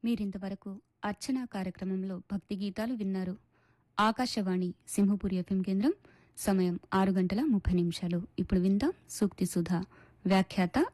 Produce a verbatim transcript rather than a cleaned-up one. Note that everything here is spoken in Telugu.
మీరింతవరకు అర్చనా కార్యక్రమంలో భక్తి గీతాలు విన్నారు. ఆకాశవాణి సింహపురి ఎఫ్ఎం కేంద్రం. సమయం ఆరు గంటల ముప్పై నిమిషాలు. ఇప్పుడు విందాం సూక్తి సుధా. వ్యాఖ్యాత